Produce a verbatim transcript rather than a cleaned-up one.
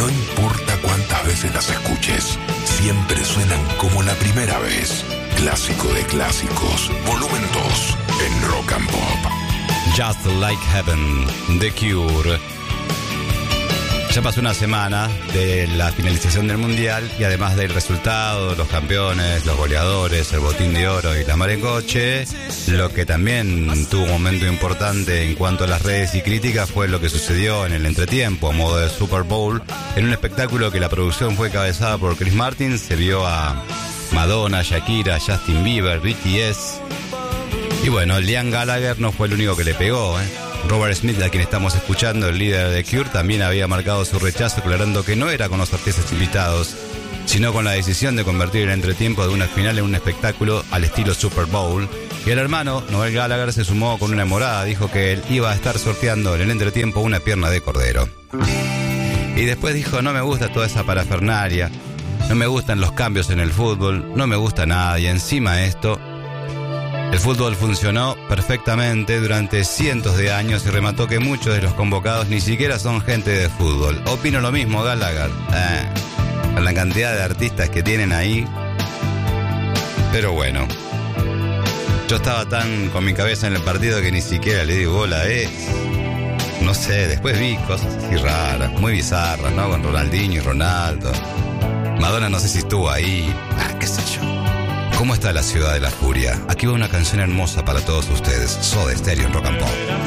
No importa cuántas veces las escuches, siempre suenan como la primera vez. Clásico de clásicos, volumen dos, en Rock and Pop. Just Like Heaven, The Cure. Ya pasó una semana de la finalización del Mundial y además del resultado, los campeones, los goleadores, el botín de oro y la mar en coche, lo que también tuvo un momento importante en cuanto a las redes y críticas fue lo que sucedió en el entretiempo a modo de Super Bowl, en un espectáculo que la producción fue encabezada por Chris Martin. Se vio a Madonna, Shakira, Justin Bieber, B T S y bueno, Liam Gallagher no fue el único que le pegó, ¿eh? Robert Smith, a quien estamos escuchando, el líder de Cure, también había marcado su rechazo, aclarando que no era con los artistas invitados, sino con la decisión de convertir el entretiempo de una final en un espectáculo al estilo Super Bowl. Y el hermano, Noel Gallagher, se sumó con una morada, dijo que él iba a estar sorteando en el entretiempo una pierna de cordero. Y después dijo, no me gusta toda esa parafernalia, no me gustan los cambios en el fútbol, no me gusta nada, y encima esto... El fútbol funcionó perfectamente durante cientos de años y remató que muchos de los convocados ni siquiera son gente de fútbol. Opino lo mismo, Gallagher. Eh, con la cantidad de artistas que tienen ahí. Pero bueno, yo estaba tan con mi cabeza en el partido que ni siquiera le di bola a eso. No sé, después vi cosas así raras, muy bizarras, ¿no? Con Ronaldinho y Ronaldo. Madonna no sé si estuvo ahí. Ah, qué sé yo. ¿Cómo está la ciudad de la furia? Aquí va una canción hermosa para todos ustedes. Soda Stereo en Rock and Pop.